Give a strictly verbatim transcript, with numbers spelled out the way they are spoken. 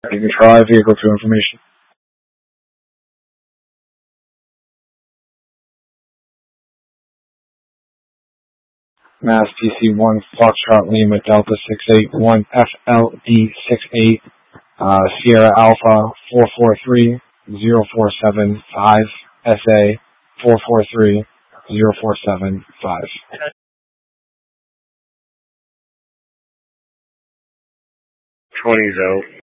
You can try vehicle to information. Mass P C one Foxtrot Lima Delta six eight one F L D six eight uh, Sierra Alpha four four three zero four seven five S A four four three zero four seven five. twenty Zo.